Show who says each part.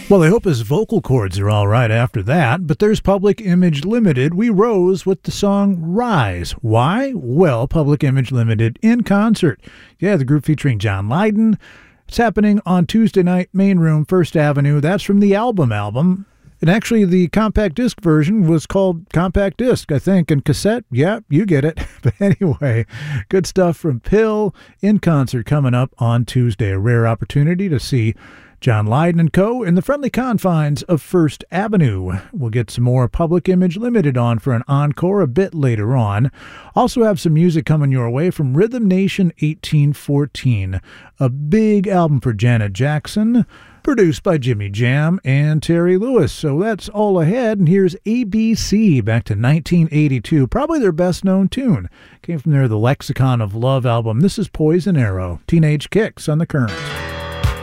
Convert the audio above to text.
Speaker 1: Well, I hope his vocal cords are all right after that, but there's Public Image Limited. We rose with the song Rise. Why? Well, Public Image Limited in concert. Yeah, the group featuring John Lydon. It's happening on Tuesday night, Main Room, First Avenue. That's from the album. And actually, the compact disc version was called Compact Disc, I think, and cassette, yeah, you get it. But anyway, good stuff from Pill in concert coming up on Tuesday. A rare opportunity to see John Lydon and Co. in the friendly confines of First Avenue. We'll get some more Public Image Limited on for an encore a bit later on. Also have some music coming your way from Rhythm Nation 1814, a big album for Janet Jackson, produced by Jimmy Jam and Terry Lewis. So that's all ahead, and here's ABC back to 1982, probably their best-known tune. Came from their The Lexicon of Love album. This is Poison Arrow, Teenage Kicks on The Current.